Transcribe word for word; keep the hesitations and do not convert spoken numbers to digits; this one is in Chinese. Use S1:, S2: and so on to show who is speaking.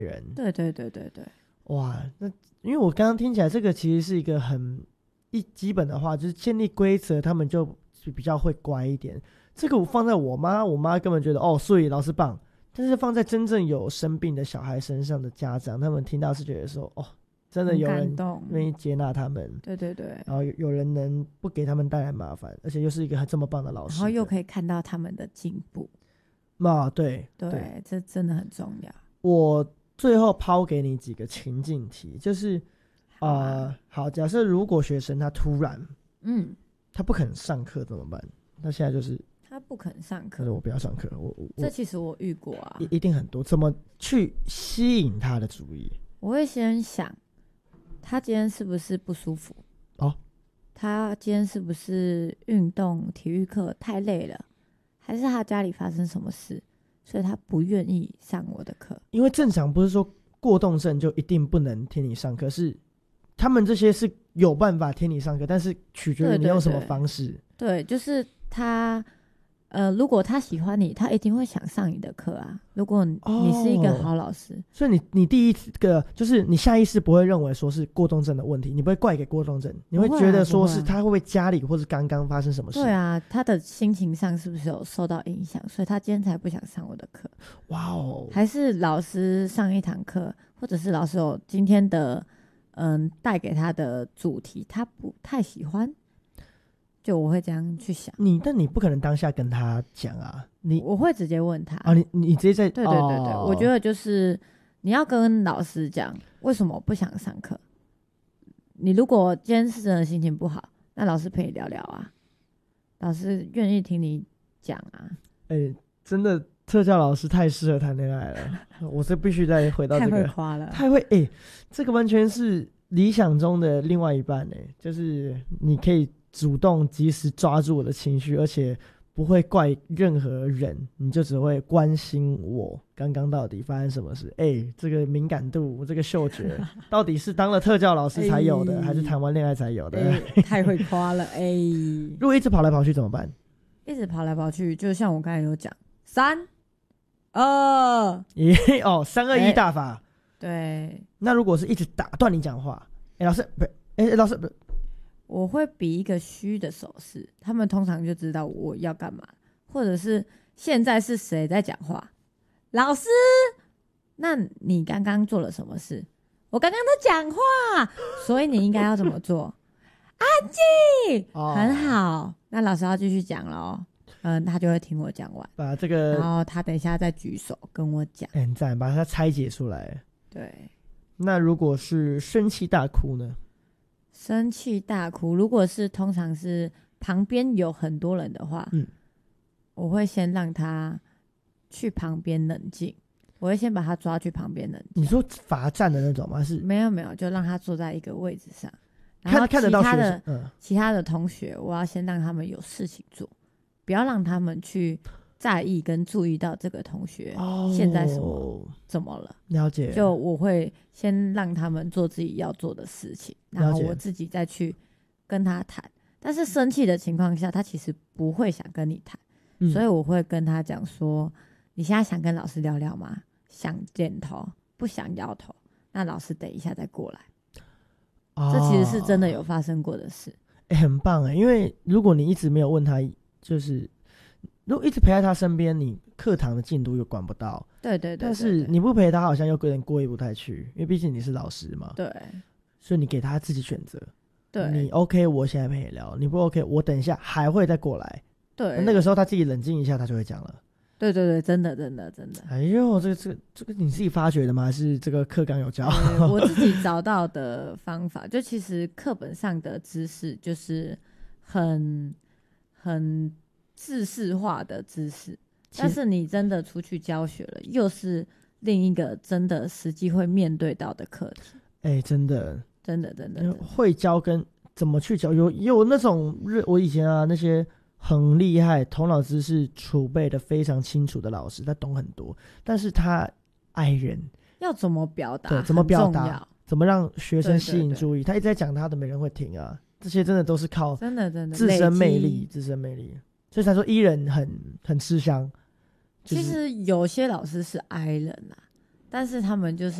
S1: 人。
S2: 对对对对对，
S1: 哇，那因为我刚刚听起来这个其实是一个很一基本的话，就是建立规则，他们就比较会乖一点。这个我放在我妈，我妈根本觉得哦，所以老师棒。但是放在真正有生病的小孩身上的家长，他们听到是觉得说哦，真的有人愿意接纳他们，
S2: 对对对，
S1: 然后 有, 有人能不给他们带来麻烦，而且又是一个这么棒的老师，
S2: 然后又可以看到他们的进步。
S1: 啊，对
S2: 对, 对，这真的很重要。
S1: 我最后抛给你几个情境题，就是好、啊呃、好，假设如果学生他突然嗯他不肯上课怎么办？那现在就是
S2: 他不肯上课，
S1: 我不要上课，我我
S2: 这其实我遇过啊，
S1: 一定很多。怎么去吸引他的注意？
S2: 我会先想他今天是不是不舒服哦，他今天是不是运动体育课太累了，还是他家里发生什么事，所以他不愿意上我的课？
S1: 因为正常不是说过动症就一定不能听你上课，是他们这些是有办法听你上课，但是取决于你用什么方式。
S2: 对, 对, 对，就是他呃，如果他喜欢你，他一定会想上你的课啊。如果你是一个好老师，哦、
S1: 所以你你第一个就是你下意识不会认为说是过动症的问题，你不会怪给过动症，你会觉得说是他会不会家里或是刚刚发生什么事？
S2: 对啊，他的心情上是不是有受到影响，所以他今天才不想上我的课？哇哦！还是老师上一堂课，或者是老师有今天的嗯带给他的主题，他不太喜欢。就我会这样去想，
S1: 你但你不可能当下跟他讲啊，你
S2: 我会直接问他
S1: 啊，你你直接在
S2: 对对对对、哦，我觉得就是你要跟老师讲为什么我不想上课。你如果今天是真的心情不好，那老师陪你聊聊啊，老师愿意听你讲啊。
S1: 哎、欸，真的特教老师太适合谈恋爱了，我是必须再回到这个，
S2: 太会夸了，
S1: 太会哎、欸，这个完全是理想中的另外一半哎、欸，就是你可以主动及时抓住我的情绪，而且不会怪任何人，你就只会关心我刚刚到底发生什么事。哎、欸，这个敏感度，这个嗅觉，到底是当了特教老师才有的，欸、还是谈完恋爱才有的？
S2: 欸、太会夸了！哎、欸，
S1: 如果一直跑来跑去怎么办？
S2: 一直跑来跑去，就像我刚才有讲，三二
S1: 一哦，三二一大法、欸。
S2: 对。
S1: 那如果是一直打断你讲话，哎、欸，老师不，哎、欸，老师不。
S2: 我会比一个虚的手势，他们通常就知道我要干嘛，或者是现在是谁在讲话？老师，那你刚刚做了什么事？我刚刚在讲话，所以你应该要怎么做？安静、哦，很好。那老师要继续讲咯，嗯，他就会听我讲完，
S1: 把这个，
S2: 然后他等一下再举手跟我讲，
S1: 很赞，把它拆解出来。
S2: 对。
S1: 那如果是生气大哭呢？
S2: 生气大哭，如果是通常是旁边有很多人的话，嗯，我会先让他去旁边冷静，我会先把他抓去旁边冷静。
S1: 你说罚站的那种吗？是
S2: 没有没有，就让他坐在一个位置上，然后其他的、嗯、其他的同学，我要先让他们有事情做，不要让他们去在意跟注意到这个同学现在什么、哦、怎么了。
S1: 了解。
S2: 就我会先让他们做自己要做的事情，然后我自己再去跟他谈。但是生气的情况下，他其实不会想跟你谈、嗯、所以我会跟他讲说，你现在想跟老师聊聊吗？想点头，不想摇头，那老师等一下再过来、哦、这其实是真的有发生过的事、
S1: 欸、很棒耶，因为如果你一直没有问他，就是如果一直陪在他身边，你课堂的进度又管不到。
S2: 对对 对, 对, 对，
S1: 但是你不陪他，好像又有点过意不太去，因为毕竟你是老师嘛。
S2: 对，
S1: 所以你给他自己选择。
S2: 对，
S1: 你 OK， 我现在陪你聊；你不 OK， 我等一下还会再过来。
S2: 对，
S1: 那个时候他自己冷静一下，他就会讲了。
S2: 对对对，真的真的真的。
S1: 哎呦，这个这个这个你自己发掘的吗？还是这个课纲有教？
S2: 我自己找到的方法，就其实课本上的知识就是很很知识化的知识，但是你真的出去教学了，又是另一个真的实际会面对到的课题。
S1: 哎、欸，真的，
S2: 真的，真的，真的
S1: 会教跟怎么去教，有有那种我以前啊那些很厉害、头脑知识储备的非常清楚的老师，他懂很多，但是他爱人，
S2: 要怎么表达？
S1: 对，怎么表达？怎么让学生吸引注意？对对对，他一直在讲他的，没人会听啊。这些真的都是靠
S2: 真的真的
S1: 自身魅力，自身魅力。所以才说 E 人很很吃香、就是。
S2: 其实有些老师是 I 人啊， 但是他们就是